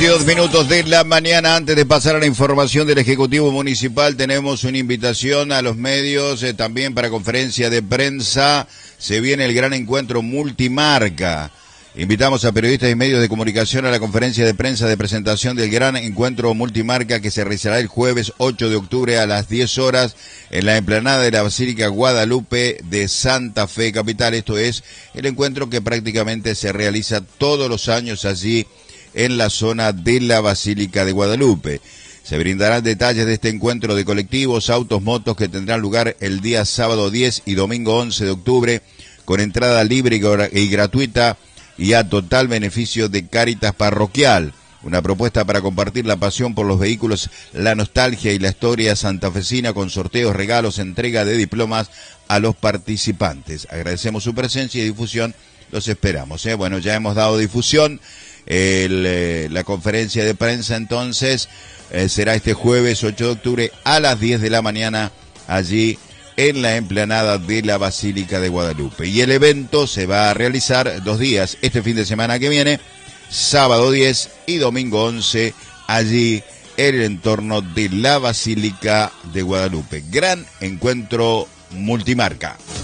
22 minutos de la mañana. Antes de pasar a la información del Ejecutivo Municipal, tenemos una invitación a los medios, también para conferencia de prensa. Se viene el gran encuentro multimarca. Invitamos a periodistas y medios de comunicación a la conferencia de prensa de presentación del gran encuentro multimarca que se realizará el jueves 8 de octubre a las 10 horas en la explanada de la Basílica Guadalupe de Santa Fe Capital. Esto es el encuentro que prácticamente se realiza todos los años allí en la zona de la Basílica de Guadalupe. Se brindarán detalles de este encuentro de colectivos, autos, motos que tendrán lugar el día sábado 10 y domingo 11 de octubre con entrada libre y gratuita y a total beneficio de Cáritas Parroquial. Una propuesta para compartir la pasión por los vehículos, la nostalgia y la historia santafesina con sorteos, regalos, entrega de diplomas a los participantes. Agradecemos su presencia y difusión. Los esperamos. Bueno, ya hemos dado difusión. La conferencia de prensa entonces será este jueves 8 de octubre a las 10 de la mañana allí en la explanada de la Basílica de Guadalupe. Y el evento se va a realizar 2 días, este fin de semana que viene, sábado 10 y domingo 11, allí en el entorno de la Basílica de Guadalupe. Gran encuentro multimarca.